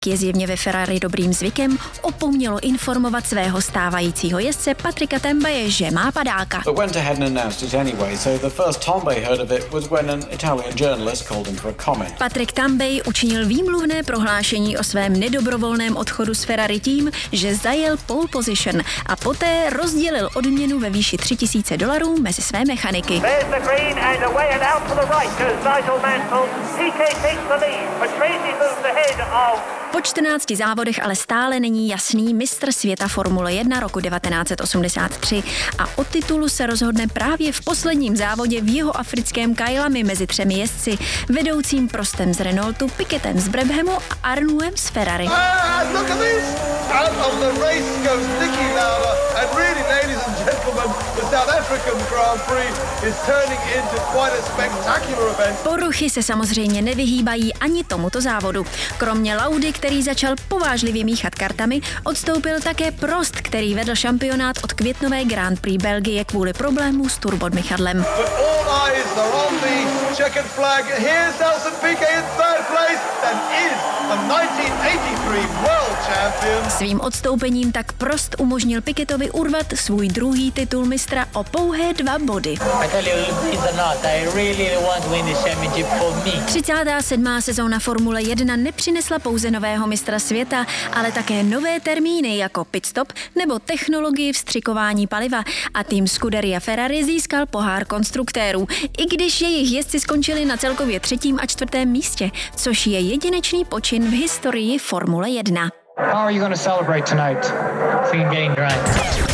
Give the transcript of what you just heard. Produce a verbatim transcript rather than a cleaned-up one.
Je zjevně ve Ferrari dobrým zvykem, opomnělo informovat svého stávajícího jezdce Patricka Tambaye, že má padáka. But went ahead and announced it anyway, so the first Tambay heard of it was when an Italian journalist called him for a comment. Patrick Tambay učinil výmluvné prohlášení o svém nedobrovolném odchodu z Ferrari tím, že zajel pole position a poté rozdělil odměnu ve výši tři tisíce dolarů mezi své mechaniky. Po čtrnácti závodech ale stále není jasný mistr světa Formule jedna roku devatenáct set osmdesát tři a o titulu se rozhodne právě v posledním závodě v jihoafrickém Kailami mezi třemi jezdci, vedoucím Prostem z Renaultu, Piquetem z Brabhamu a Arnouem z Ferrari. Ah, look at this! Out of the race goes Niki Lauda, and really, ladies and gentlemen, the South African Grand Prix is turning into quite a spectacular event. Poruchy se samozřejmě nevyhýbají ani tomuto závodu. Kromě Laudy, který začal povážlivě míchat kartami, odstoupil také Prost, který vedl šampionát od květnové Grand Prix Belgie kvůli problému s turbodmychadlem. Svým odstoupením tak Prost umožnil Piquetovi urvat svůj druhý titul mistra o pouhé dva body. třicátá sedmá sezóna Formule jedna nepřinesla pouze nového mistra světa, ale také nové termíny jako pitstop nebo technologii vstřikování paliva a tým Scuderia Ferrari získal pohár konstruktérů, i když jejich jezdci skončili na celkově třetím a čtvrtém místě, což je jedinečný počin v historii Formule jedna. How are you going to celebrate tonight? Clean getting dry.